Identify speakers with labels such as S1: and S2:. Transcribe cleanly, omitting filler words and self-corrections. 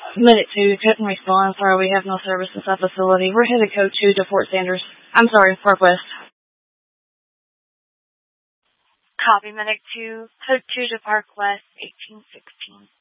S1: Minute 2, couldn't respond. Sorry, we have no service at that facility. We're headed code 2 to Fort Sanders. I'm sorry, Park West.
S2: Copy, Minute 2, code 2 to Park West, 1816.